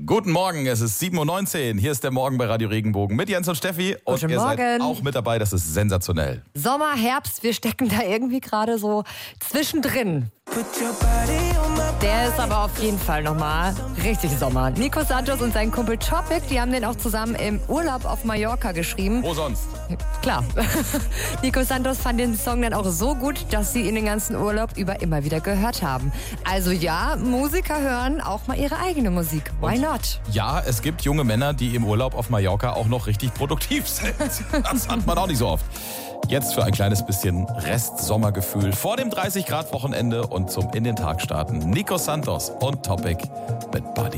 Guten Morgen, es ist 7.19 Uhr. Hier ist der Morgen bei Radio Regenbogen mit Jens und Steffi. Und Guten ihr Morgen. seid auch mit dabei, das ist sensationell. Sommer, Herbst, wir stecken da irgendwie gerade so zwischendrin. Der ist aber auf jeden Fall nochmal richtig Sommer. Nico Santos und sein Kumpel Topic, die haben den auch zusammen im Urlaub auf Mallorca geschrieben. Wo sonst? Klar. Nico Santos fand den Song dann auch so gut, dass sie ihn den ganzen Urlaub über immer wieder gehört haben. Also ja, Musiker hören auch mal ihre eigene Musik. Why not? Ja, es gibt junge Männer, die im Urlaub auf Mallorca auch noch richtig produktiv sind. Das hat man auch nicht so oft. Jetzt für ein kleines bisschen Rest-Sommergefühl vor dem 30-Grad-Wochenende und zum in den Tag starten. Nico Santos und Topic mit Buddy.